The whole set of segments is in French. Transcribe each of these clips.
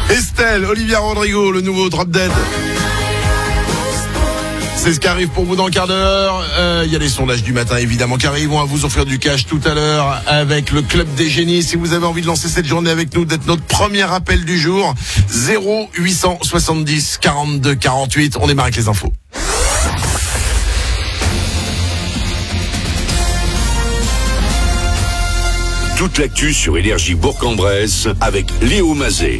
Estelle, Olivia Rodrigo, le nouveau Drop Dead. C'est ce qui arrive pour vous dans le quart d'heure. Il y a les sondages du matin évidemment qui arrivent. On va vous offrir du cash tout à l'heure avec le Club des Génies. Si vous avez envie de lancer cette journée avec nous, d'être notre premier appel du jour, 0870 42 48. On démarre avec les infos. Toute l'actu sur Énergie Bourg-en-Bresse avec Léo Mazet.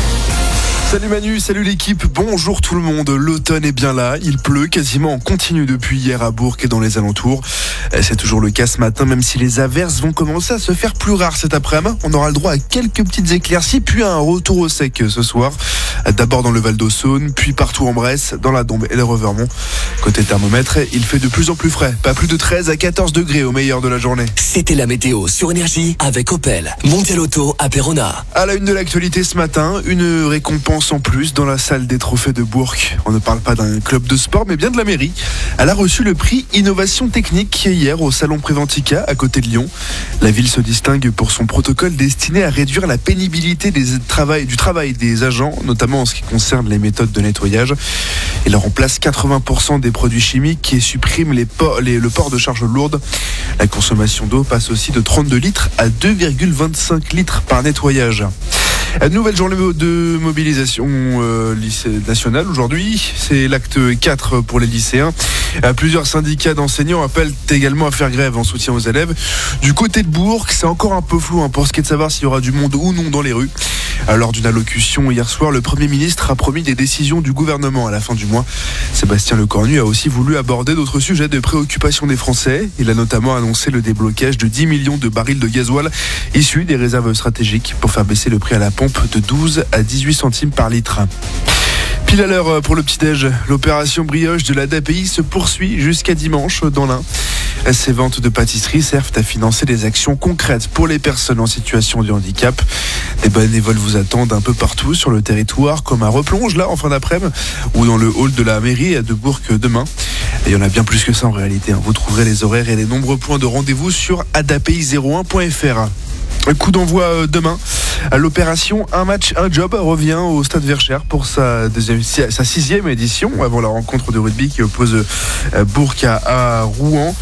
Salut Manu, salut l'équipe, bonjour tout le monde. L'automne est bien là, il pleut quasiment en continu depuis hier à Bourg et dans les alentours. C'est toujours le cas ce matin, même si les averses vont commencer à se faire plus rares cet après-midi. On aura le droit à quelques petites éclaircies, puis à un retour au sec ce soir. D'abord dans le Val d'Saône, puis partout en Bresse, dans la Dombe et le Revermont. Côté thermomètre, il fait de plus en plus frais, pas plus de 13 à 14 degrés au meilleur de la journée. C'était la météo sur Énergie avec Opel, Mondial Auto à Perona. À la une de l'actualité ce matin, une récompense en plus dans la salle des trophées de Bourg. On ne parle pas d'un club de sport, mais bien de la mairie. Elle a reçu le prix Innovation Technique hier au Salon Préventica à côté de Lyon. La ville se distingue pour son protocole destiné à réduire la pénibilité du travail des agents, notamment en ce qui concerne les méthodes de nettoyage. Il remplace 80% des produits chimiques et supprime le port de charges lourdes. La consommation d'eau passe aussi de 32 litres à 2,25 litres par nettoyage. Nouvelle journée de mobilisation lycée nationale aujourd'hui, c'est l'acte 4 pour les lycéens. Plusieurs syndicats d'enseignants appellent également à faire grève en soutien aux élèves. Du côté de Bourg, c'est encore un peu flou pour ce qui est de savoir s'il y aura du monde ou non dans les rues. Lors d'une allocution hier soir, le Premier ministre a promis des décisions du gouvernement à la fin du mois. Sébastien Lecornu a aussi voulu aborder d'autres sujets de préoccupation des Français. Il a notamment annoncé le déblocage de 10 millions de barils de gasoil issus des réserves stratégiques pour faire baisser le prix à la pompe de 12 à 18 centimes par litre. Pile à l'heure pour le petit-déj, l'opération brioche de l'ADAPI se poursuit jusqu'à dimanche dans l'Ain. Ces ventes de pâtisseries servent à financer des actions concrètes pour les personnes en situation de handicap. Des bénévoles vous attendent un peu partout sur le territoire, comme à Replonge, là, en fin d'après-midi, ou dans le hall de la mairie de Bourg demain. Et il y en a bien plus que ça en réalité. Vous trouverez les horaires et les nombreux points de rendez-vous sur adapi01.fr. Un coup d'envoi demain. L'opération Un match, un job revient au Stade Verchères pour sa 6e édition avant la rencontre de rugby qui oppose Bourg à Rouen.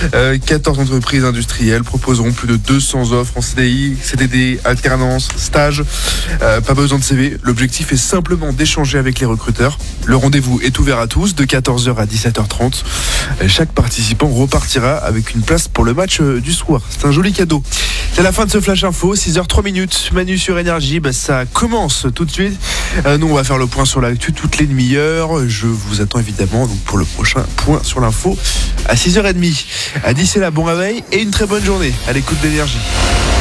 14 entreprises industrielles proposeront plus de 200 offres en CDI, CDD, alternance, stage. Pas besoin de CV. L'objectif est simplement d'échanger avec les recruteurs. Le rendez-vous est ouvert à tous de 14h à 17h30. Chaque participant repartira avec une place pour le match du soir. C'est un joli cadeau. C'est la fin de ce Flash Info, 6h03. Manu sur Énergie, ça commence tout de suite. Nous, on va faire le point sur l'actu toutes les demi-heures. Je vous attends évidemment donc pour le prochain point sur l'info à 6h30. D'ici là, bon réveil et une très bonne journée à l'écoute d'Énergie.